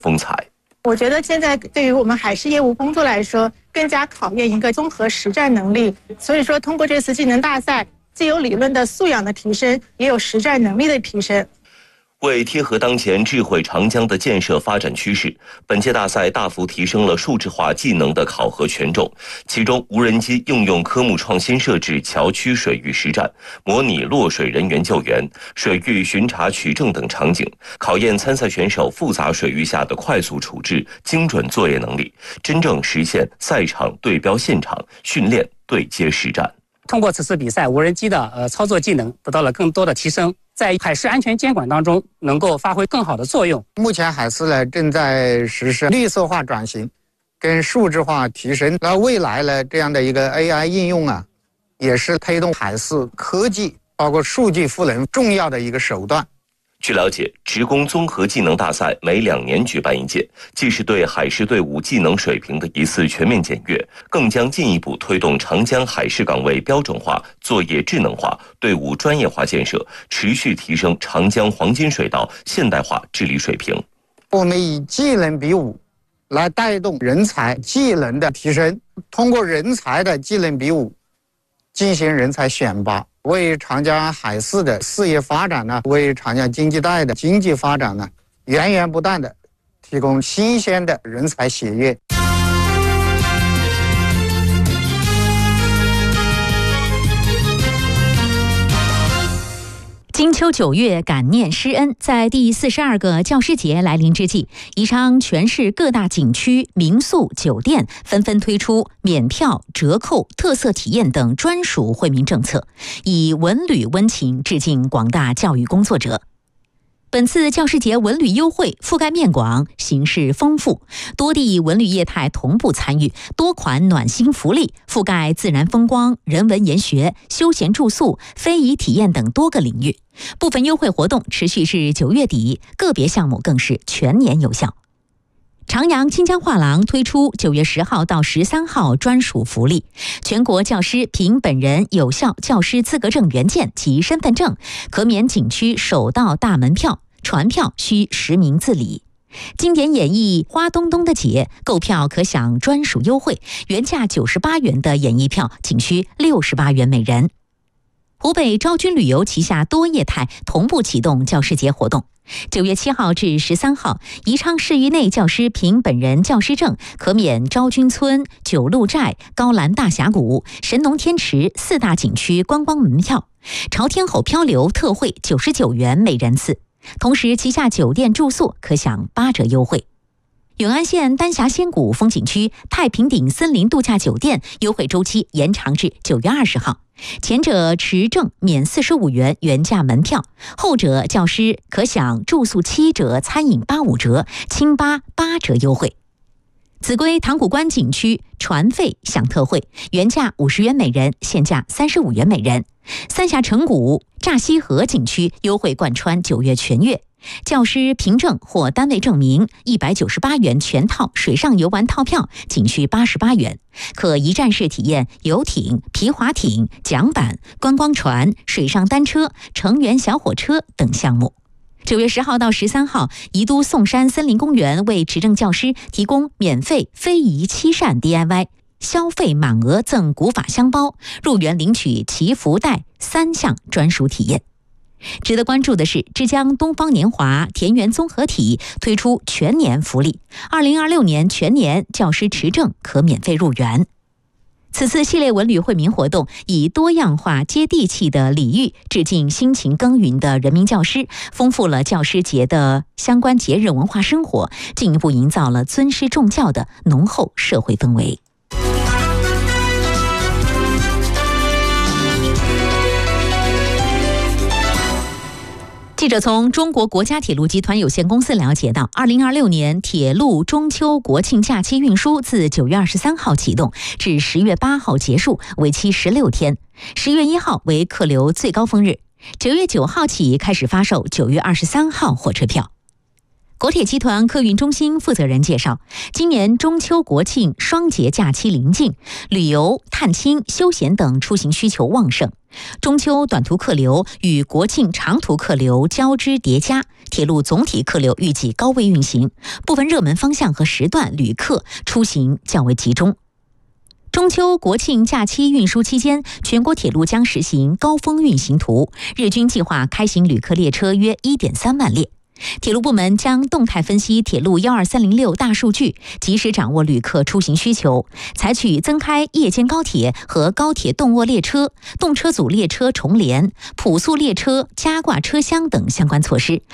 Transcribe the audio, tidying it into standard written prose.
风采。 我觉得现在对于我们海事业务工作来说，更加考验一个综合实战能力。所以说，通过这次技能大赛，既有理论的素养的提升，也有实战能力的提升。 为贴合当前智慧长江的建设发展趋势，本届大赛大幅提升了数字化技能的考核权重。其中，无人机应用科目创新设置桥区水域实战，模拟落水人员救援、水域巡查取证等场景，考验参赛选手复杂水域下的快速处置、精准作业能力，真正实现赛场对标现场训练对接实战。 通过此次比赛，无人机的操作技能得到了更多的提升，在海事安全监管当中能够发挥更好的作用。 目前海事呢正在实施绿色化转型跟数字化提升，那未来呢这样的一个 AI 应用啊，也是推动海事科技包括数据赋能重要的一个手段。 据了解，职工综合技能大赛每2年举办一届，既是对海事队伍技能水平的一次全面检阅，更将进一步推动长江海事岗位标准化、作业智能化、队伍专业化建设，持续提升长江黄金水道现代化治理水平。 我们以技能比武来带动人才技能的提升，通过人才的技能比武进行人才选拔，为长江海事的事业发展呢，为长江经济带的经济发展呢，源源不断的提供新鲜的人才血液。 金秋9月，感念师恩，在第42个教师节来临之际，宜昌全市各大景区、民宿、酒店纷纷推出免票、折扣、特色体验等专属惠民政策，以文旅温情致敬广大教育工作者。本次教师节文旅优惠覆盖面广，形式丰富，多地文旅业态同步参与，多款暖心福利覆盖自然风光、人文研学、休闲住宿、非遗体验等多个领域。部分优惠活动持续至9月底，个别项目更是全年有效。长阳清江画廊推出9月10号到13号专属福利，全国教师凭本人有效教师资格证原件及身份证，可免景区首道大门票，船票需实名自理。经典演绎《花东东的姐》购票可享专属优惠，原价98元的演艺票仅需68元每人。湖北昭君旅游旗下多业态同步启动教师节活动。9月7号至13号，宜昌市域内教师凭本人教师证可免昭君村、九鹿寨、高兰大峡谷、神农天池4大景区观光门票，朝天吼漂流特惠99元每人次。同时，旗下酒店住宿可享8折优惠。永安县丹霞仙谷风景区太平顶森林度假酒店优惠周期延长至9月20号，前者持证免45元原价门票，后者教师可享住宿7折、餐饮85折、清吧8折优惠。秭归塘古关景区船费享特惠，原价50元每人，现价35元每人。三峡成谷乍溪河景区优惠贯穿9月全月，教师凭证或单位证明198元全套水上游玩套票仅需88元，可一站式体验游艇、皮划艇、桨板、观光船、水上单车、成员小火车等项目。9月10号到13号，宜都宋山森林公园为持证教师提供免费非遗漆扇 DIY， 消费满额赠古法香包，入园领取祈福袋3项专属体验。值得关注的是，之江东方年华田园综合体推出全年福利，2026年全年教师持证可免费入园。此次系列文旅惠民活动以多样化接地气的礼遇致敬辛勤耕耘的人民教师，丰富了教师节的相关节日文化生活，进一步营造了尊师重教的浓厚社会氛围。记者从中国国家铁路集团有限公司了解到，2026年铁路中秋国庆假期运输自9月23号启动，至10月8号结束，为期16天。10月1号为客流最高峰日，9月9号起开始发售9月23号火车票。 国铁集团客运中心负责人介绍，今年中秋国庆双节假期临近，旅游、探亲、休闲等出行需求旺盛。中秋短途客流与国庆长途客流交织叠加，铁路总体客流预计高位运行，部分热门方向和时段旅客出行较为集中。中秋国庆假期运输期间，全国铁路将实行高峰运行图，日均计划开行旅客列车约 1.3 万列。铁路部门将动态分析铁路12306大数据，及时掌握旅客出行需求，采取增开夜间高铁和高铁动卧列车、动车组列车重联、普速列车加挂车厢等相关措施，